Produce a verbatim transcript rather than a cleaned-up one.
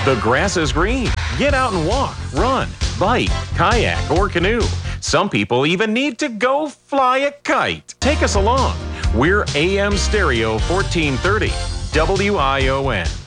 The grass is green. Get out and walk, run, bike, kayak, or canoe. Some people even need to go fly a kite. Take us along. We're A M Stereo fourteen thirty, W I O N.